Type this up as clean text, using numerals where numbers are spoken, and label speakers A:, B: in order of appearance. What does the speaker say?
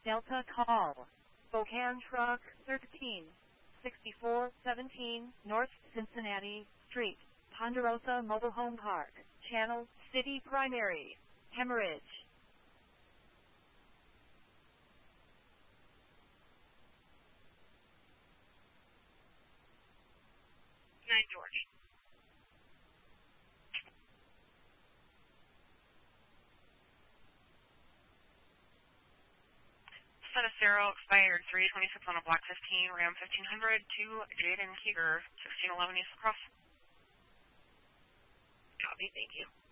A: Delta call. Spokane truck 136417 North Cincinnati Street, Ponderosa Mobile Home Park, Channel City Primary, Hemorrhage.
B: 9 George. Set of Zero, expired 326 on a Block 15, Ram 1500 to Jaden Keeger, 1611 East Lacrosse. Copy, thank you.